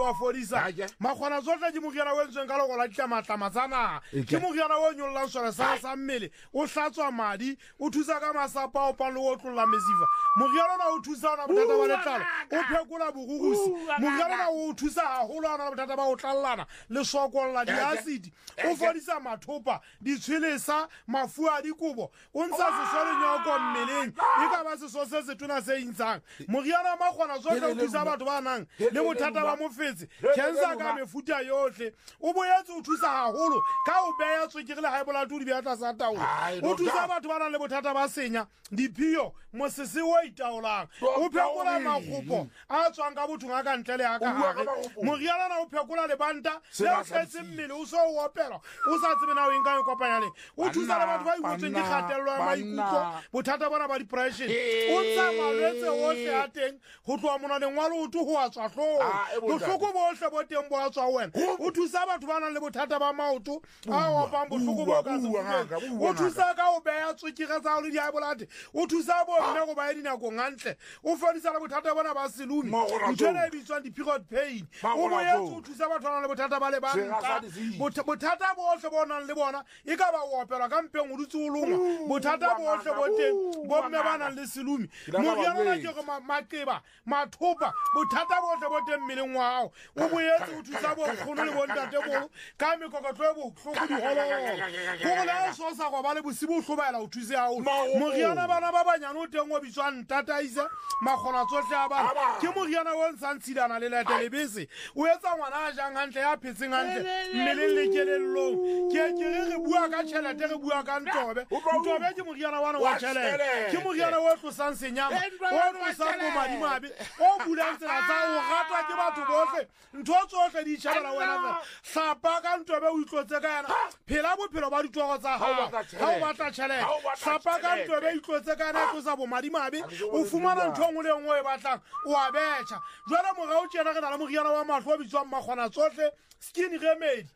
wa fodisa makgona tsohle ke moriana o entsweng ka lego la ditlamatlamatsanang ke moriana o nyollang sore sa mmele o hlatswa madi o thusa ka masapa o pang le o tlolla mesifa moriana ona o thusa ona bothata ba letlalo o phekola borugusi moriana ona o thusa haholo ona bothata ba o tlallana le sokolla diacid o fodisa mathopa ditshwelesa mafu a dikobo o ntsha sesole nyoko mmeleng e ka ba seso se setona se intshang moriana makgona tsohle o thusa batho ba nang le bothata ba mofetse cancer ka mefuta yohle o boetse o thusa haholo ka o beya tswekere le high blood di beata sa taolo o thusa batho ba nang le bothata ba senya diphio mosese o itaolang o phekola magopo a tswang ka bothong a ka ntle le a ka gare moriana na o phekola lebanta le o tletse mmele o so o opela o sa tsebe na o enka e kopanya le o thusa le batho ba ikutsweng ke kgatello ya maikutlo bothata bona ba depression o ntsha malwetse ohle a teng go tloa monwaneng wa leoto go a tswa tlhogo bohloko bohle bo teng bo a tswa wena o thusa batho ba nang le bothata ba maoto a opang bohloko bo ka sefubeng o thusa ka o beya tswekere tsa le diabolate o thusa bomme go baya dinakong gantle o fodisa le bothata bona ba selumi ntho ena e bitswang di-period pain o boetse o thusa batho ba nang le bothata ba lebanta bothata bohle bo nang le bona e ka ba o opelwa ka mpeng o dutse o longwa bothata bohle bo teng bomme ba nang le selumi moriana ke go maqeba mathopa bothata bohle bo teng mmeleng wa hao o boetse o thusa bonkgono le bontatemolo ka mekokotlo e bohloko dihololo gore le o so sa go ba le bosibo o hlobaela o thuse haholo moriana bana ba banyane o teng o bitswang ntataise makgona tsohle a bana ke moriana o ntshang tshidana le lete lebese o etsa ngwana a jang hantle ya phetseng hantle mmeleng le kelellong ke re bua ka tšhelete re bua ka ntobe ke moriana wana wa tšhelete ke moriana o tlosang senyama o tlosang bomadimabe o bulang tsela tsa o ratwa ke batho bohle ntho tsohle di itšhabela wena hlapa ka ntobe o itlotse ka yana phela bophelo ba ditogo tsa hao ga o batla tšhelete hlapa ka ntobe o itlotse ka yana e tlosa bomadimabe o fumana ntho ngwe le ngwe e batlang o a betšha jwale morao tjena re na le moriana wa matlho o bitswang makgona tsohle skin remedy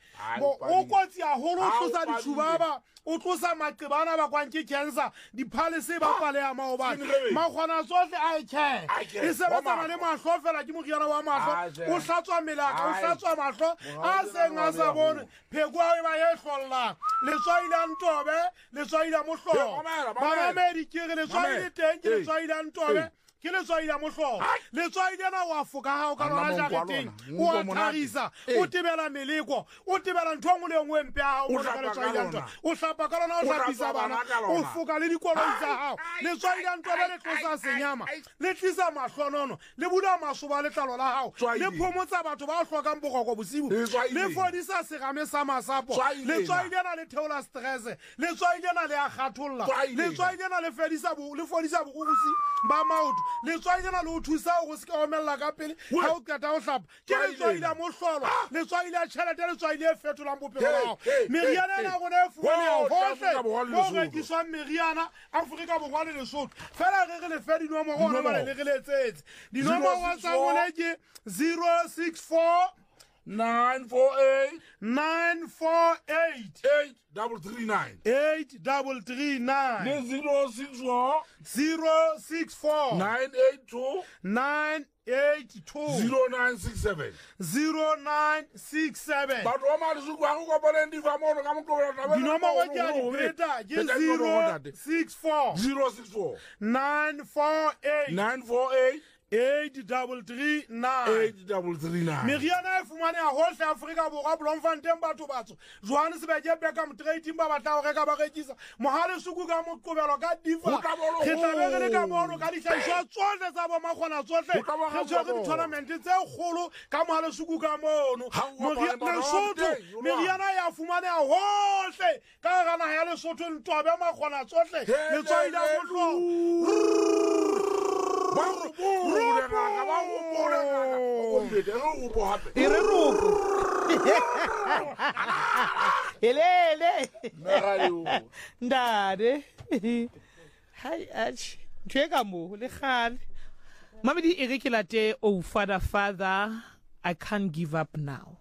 o kotsi haholo o tlosa ditšhubaba o tlosa maqebana ba kwang ke cancer diphalese ba paleya maobane makgona tsohle a ekhe e sebetsana le mahlo fela ke moriana wa mahlo o hlatswa melaka o hlatswa mahlo a seng a sa bone pheko e ba e hlollang letswai la ntobe letswai la mohlolo mamamedi ke re letswai le teng ke letswai la ntobe ke letswai la mohlolo letswai lena o a foka hao ka lona jareteng o a thagisa o tebela meleko o tebela ntho ngwe le ngwe mpe ya hao mo ka letswai la ntwa o hlapa ka lona o hlapisa bana o foka le dikoloi tsa hao letswai la ntwa le tlosa senyama le tlisa mahlonono le bula masoba letlalo la hao le phomotsa batho ba hlokang bogoko bosibo le fodisa serame sa masapo letswai lena le theola stress letswai lena le a kgatholla letswai lena le fodisa borugusi ba maoto letswai lena le o thusa go se ka omella ka pele ga o qeta o hlapa ke letswai la mohlolo letswai la tšhelete letswai le fetolang bophelo ba hao meriana ena gona e fumaneha gohle mo rekiswang meriana Afrika Borwa le Lesotho fela re le fe dinomoro gona ba le re letsetse dinomoro tsa gona ke 064 948 839 064 982 0967 0967 batho ba mali su kwa go bona ndi fa mono ka motobela taba dinomoro ke a di beta ke 064 948 839 meriana e fumaneha hohle Afrika Borwa Bloemfontein batho batso Johannesburg Beckham trading ba batla go reka ba rekisa mohale suku ka moqobelo ka difa ke tla le ka mono ka dihlahiswa tsohle tsa bo makgona tsohle ke tshwere di-tournament tse kgolo ka mohale suku ka mono Lesotho meriana ya fumaneha hohle ka gana ya Lesotho ntobe makgona tsohle le tswaila bohlo Elele ndade hai ach tsheka mo le khale mamedi e re ke late oh father I can't give up now